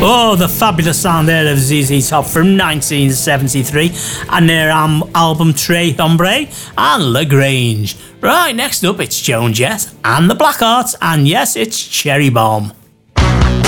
Oh, the fabulous sound there of ZZ Top from 1973 and their album Tres Hombre and Lagrange. Right, next up it's Joan Jett and the Blackhearts, and yes, it's Cherry Bomb.